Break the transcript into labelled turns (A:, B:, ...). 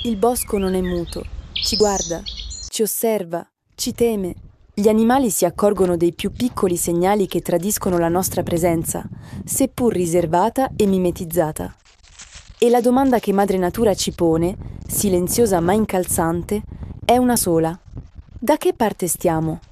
A: Il bosco non è muto, ci guarda, ci osserva, ci teme. Gli animali si accorgono dei più piccoli segnali che tradiscono la nostra presenza, seppur riservata e mimetizzata. E la domanda che Madre Natura ci pone, silenziosa ma incalzante, è una sola. Da che parte stiamo?